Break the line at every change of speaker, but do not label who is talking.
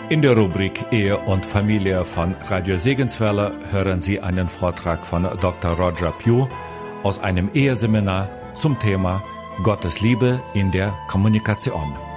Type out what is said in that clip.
In der Rubrik Ehe und Familie von Radio Segenswelle hören Sie einen Vortrag von Dr. Roger Pugh aus einem Eheseminar zum Thema Gottes Liebe in der Kommunikation.